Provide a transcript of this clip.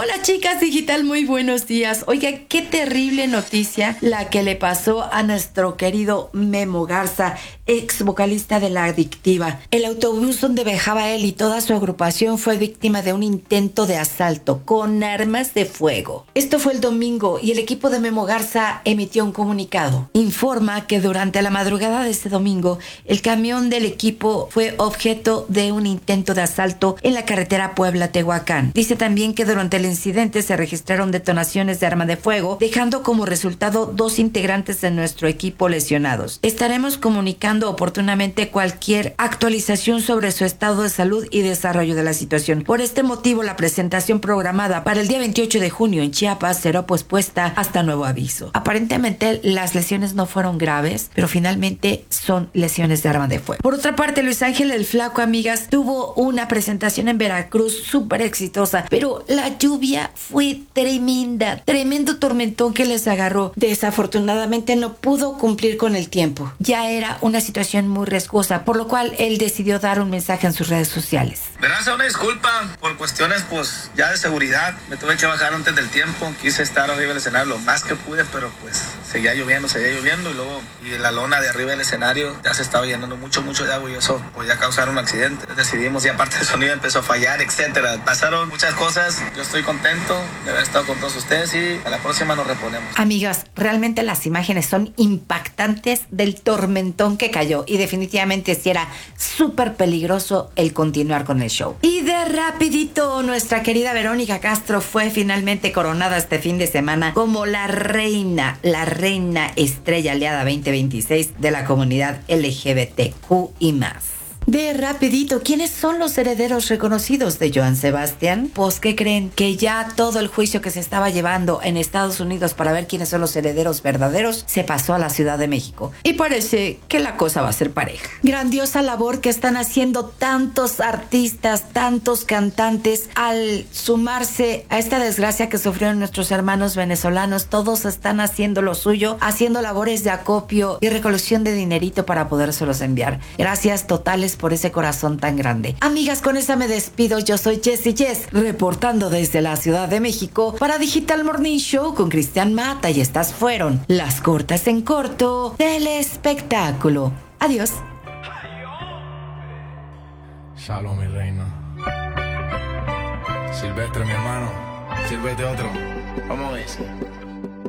Hola chicas digital, muy buenos días. Oiga, qué terrible noticia la que le pasó a nuestro querido Memo Garza, ex vocalista de La Adictiva. El autobús donde viajaba él y toda su agrupación fue víctima de un intento de asalto con armas de fuego. Esto fue el domingo y el equipo de Memo Garza emitió un comunicado. Informa que durante la madrugada de este domingo, el camión del equipo fue objeto de un intento de asalto en la carretera Puebla-Tehuacán. Dice también que durante el incidente se registraron detonaciones de arma de fuego, dejando como resultado 2 integrantes de nuestro equipo lesionados. Estaremos comunicando oportunamente cualquier actualización sobre su estado de salud y desarrollo de la situación. Por este motivo, la presentación programada para el día 28 de junio en Chiapas será pospuesta hasta nuevo aviso. Aparentemente las lesiones no fueron graves, pero finalmente son lesiones de arma de fuego. Por otra parte, Luis Ángel el Flaco, amigas, tuvo una presentación en Veracruz súper exitosa, pero la lluvia fue tremenda, tremendo tormentón que les agarró. Desafortunadamente no pudo cumplir con el tiempo. Ya era una situación muy riesgosa, por lo cual él decidió dar un mensaje en sus redes sociales. Verás, una disculpa por cuestiones pues ya de seguridad. Me tuve que bajar antes del tiempo. Quise estar arriba del escenario lo más que pude, pero pues seguía lloviendo y la lona de arriba del escenario ya se estaba llenando mucho de agua y eso podía causar un accidente. Decidimos, y aparte el sonido empezó a fallar, etcétera. Pasaron muchas cosas. Yo estoy contento de haber estado con todos ustedes y a la próxima nos reponemos. Amigas, realmente las imágenes son impactantes del tormentón que cayó y definitivamente sí era súper peligroso el continuar con el show. Y de rapidito, nuestra querida Verónica Castro fue finalmente coronada este fin de semana como la reina estrella aliada 2026 de la comunidad LGBTQ y más. De rapidito, ¿quiénes son los herederos reconocidos de Joan Sebastián? Pues, ¿qué creen? Que ya todo el juicio que se estaba llevando en Estados Unidos para ver quiénes son los herederos verdaderos se pasó a la Ciudad de México. Y parece que la cosa va a ser pareja. Grandiosa labor que están haciendo tantos artistas, tantos cantantes al sumarse a esta desgracia que sufrieron nuestros hermanos venezolanos. Todos están haciendo lo suyo, haciendo labores de acopio y recolección de dinerito para podérselos enviar. Gracias totales por ese corazón tan grande. Amigas, con esa me despido. Yo soy Jessie Jess, reportando desde la Ciudad de México para Digital Morning Show con Cristian Mata, y estas fueron las cortas en corto del espectáculo. Adiós. Shalom, mi reina. Silvestre, mi hermano. Sírvete otro. Vamos a ver.